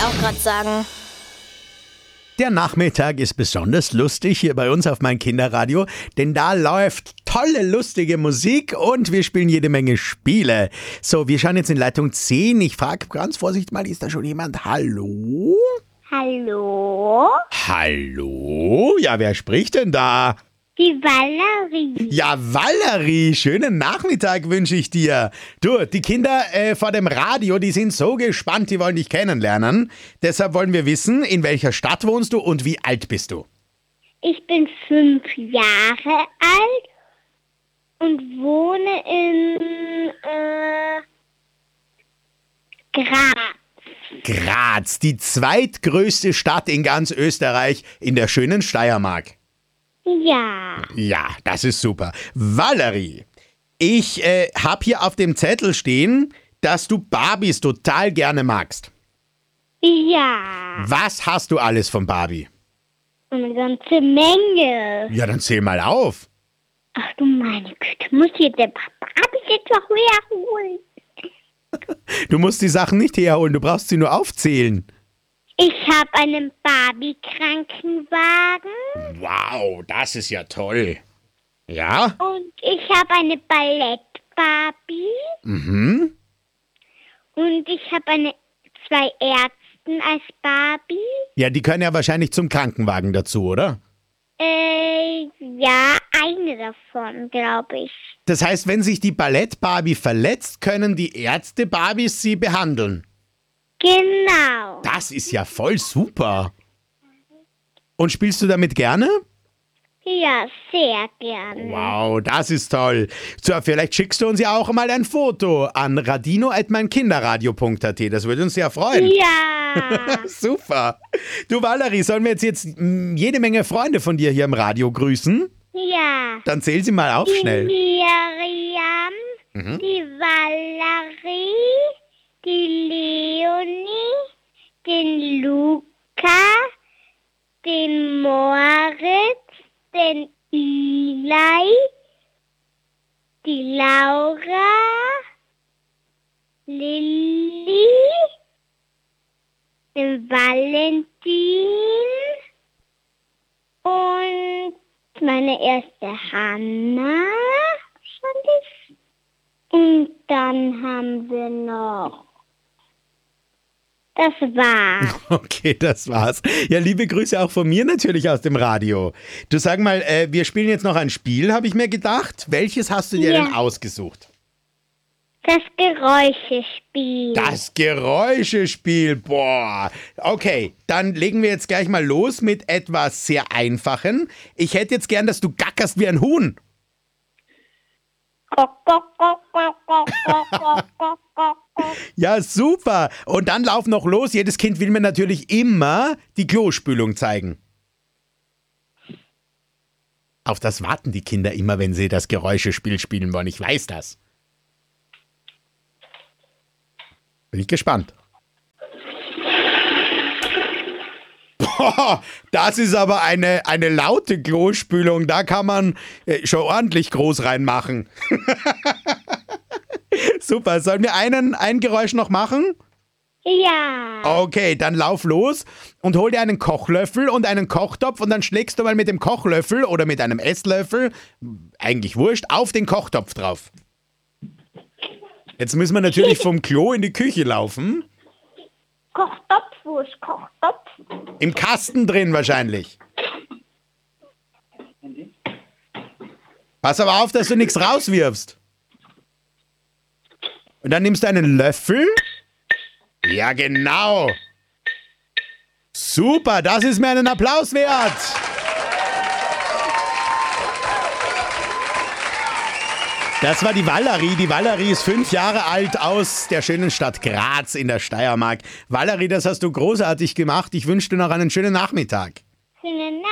auch gerade sagen. Der Nachmittag ist besonders lustig hier bei uns auf mein Kinderradio, denn da läuft tolle, lustige Musik und wir spielen jede Menge Spiele. So, wir schauen jetzt in Leitung 10. Ich frage ganz vorsichtig mal, ist da schon jemand? Hallo? Hallo? Hallo? Ja, wer spricht denn da? Die Valerie. Ja, Valerie, schönen Nachmittag wünsche ich dir. Du, die Kinder vor dem Radio, die sind so gespannt, die wollen dich kennenlernen. Deshalb wollen wir wissen, in welcher Stadt wohnst du und wie alt bist du? Ich bin 5 Jahre alt und wohne in Graz. Graz, die zweitgrößte Stadt in ganz Österreich in der schönen Steiermark. Ja. Ja, das ist super. Valerie, ich habe hier auf dem Zettel stehen, dass du Barbies total gerne magst. Ja. Was hast du alles von Barbie? Eine ganze Menge. Ja, dann zähl mal auf. Ach du meine Güte, muss hier der Barbie jetzt noch herholen? Du musst die Sachen nicht herholen, du brauchst sie nur aufzählen. Ich habe einen Barbie-Krankenwagen. Wow, das ist ja toll. Ja? Und ich habe eine Ballett-Barbie. Mhm. Und ich habe 2 Ärzten als Barbie. Ja, die können ja wahrscheinlich zum Krankenwagen dazu, oder? Ja, eine davon, glaube ich. Das heißt, wenn sich die Ballett-Barbie verletzt, können die Ärzte-Barbies sie behandeln. Genau. Das ist ja voll super. Und spielst du damit gerne? Ja, sehr gerne. Wow, das ist toll. So, vielleicht schickst du uns ja auch mal ein Foto an radino@meinkinderradio.at. Das würde uns sehr freuen. Ja. Super. Du Valerie, sollen wir jetzt jede Menge Freunde von dir hier im Radio grüßen? Ja. Dann zähl sie mal auf Die schnell. Miriam, die Valerie, die Leonie, den Luca, den Moritz, den Eli, die Laura, Lilly, den Valentin und meine erste Hanna. Und dann haben wir noch... Das war's. Okay, das war's. Ja, liebe Grüße auch von mir natürlich aus dem Radio. Du, sag mal, wir spielen jetzt noch ein Spiel, habe ich mir gedacht. Welches hast du dir denn ausgesucht? Das Geräuschespiel. Das Geräuschespiel, boah. Okay, dann legen wir jetzt gleich mal los mit etwas sehr Einfachen. Ich hätte jetzt gern, dass du gackerst wie ein Huhn. Ja, super. Und dann lauf noch los. Jedes Kind will mir natürlich immer die Klospülung zeigen. Auf das warten die Kinder immer, wenn sie das Geräuschespiel spielen wollen. Ich weiß das. Bin ich gespannt. Boah, das ist aber eine laute Klospülung. Da kann man schon ordentlich groß reinmachen. Super, sollen wir ein Geräusch noch machen? Ja. Okay, dann lauf los und hol dir einen Kochlöffel und einen Kochtopf und dann schlägst du mal mit dem Kochlöffel oder mit einem Esslöffel, eigentlich wurscht, auf den Kochtopf drauf. Jetzt müssen wir natürlich vom Klo in die Küche laufen. Kochtopf, wo ist Kochtopf? Im Kasten drin wahrscheinlich. Pass aber auf, dass du nichts rauswirfst. Und dann nimmst du einen Löffel. Ja, genau. Super, das ist mir einen Applaus wert. Das war die Valerie. Die Valerie ist 5 Jahre alt aus der schönen Stadt Graz in der Steiermark. Valerie, das hast du großartig gemacht. Ich wünsche dir noch einen schönen Nachmittag. Schönen